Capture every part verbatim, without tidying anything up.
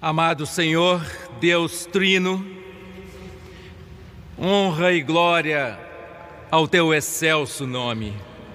Amado Senhor, Deus Trino, honra e glória ao Teu excelso nome.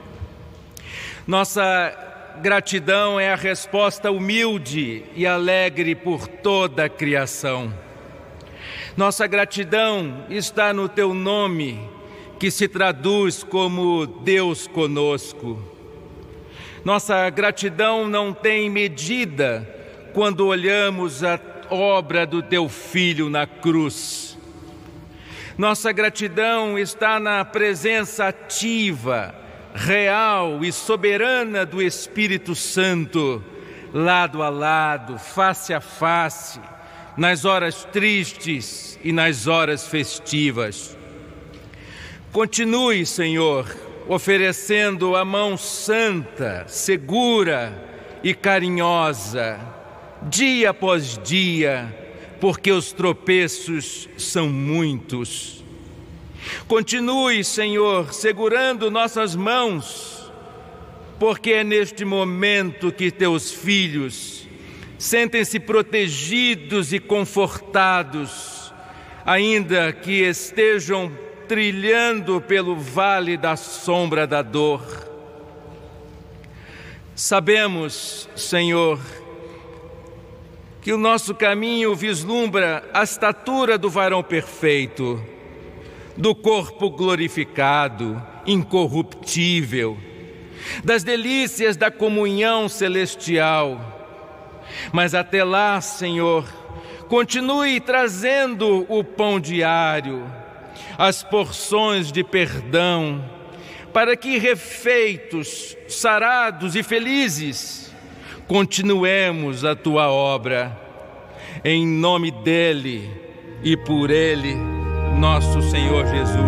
Nossa gratidão é a resposta humilde e alegre por toda a criação. Nossa gratidão está no Teu nome, que se traduz como Deus conosco. Nossa gratidão não tem medida quando olhamos a obra do Teu Filho na cruz. Nossa gratidão está na presença ativa, real e soberana do Espírito Santo, lado a lado, face a face, nas horas tristes e nas horas festivas. Continue, Senhor, oferecendo a mão santa, segura e carinhosa, dia após dia, porque os tropeços são muitos. Continue, Senhor, segurando nossas mãos, porque é neste momento que Teus filhos sentem-se protegidos e confortados, ainda que estejam trilhando pelo vale da sombra da dor. Sabemos, Senhor, que o nosso caminho vislumbra a estatura do varão perfeito, do corpo glorificado, incorruptível, das delícias da comunhão celestial. Mas até lá, Senhor, continue trazendo o pão diário, as porções de perdão, para que, refeitos, sarados e felizes, continuemos a Tua obra, em nome dEle e por Ele, nosso Senhor Jesus.